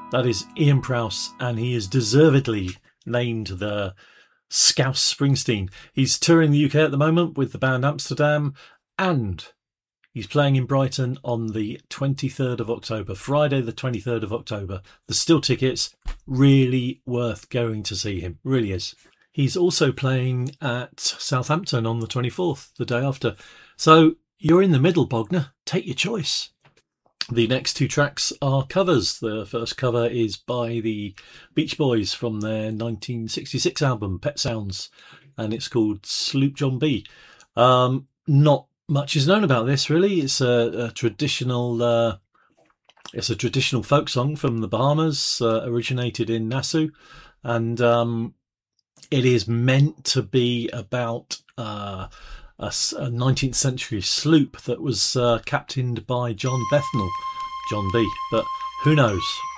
That is Ian Prowse, and he is deservedly named the Scouse Springsteen. He's touring the UK at the moment with the band Amsterdam, and he's playing in Brighton on the 23rd of October, Friday the 23rd of October. There's still tickets. Really worth going to see him. Really is. He's also playing at Southampton on the 24th, the day after. So you're in the middle, Bogner. Take your choice. The next two tracks are covers. The first cover is by the Beach Boys from their 1966 album, Pet Sounds, and it's called Sloop John B. Not much is known about this, really. It's a traditional folk song from the Bahamas, originated in Nassau, and it is meant to be about a 19th century sloop that was captained by John Bethnal, John B. But who knows?